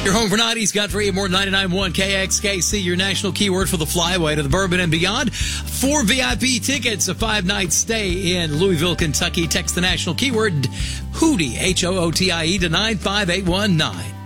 Your home for 90s got for you more 99.1 KXKC, your national keyword for the flyway to the Bourbon and beyond. 4 VIP tickets, a 5-night stay in Louisville, Kentucky. Text the national keyword HOOTIE, HOOTIE to 95819.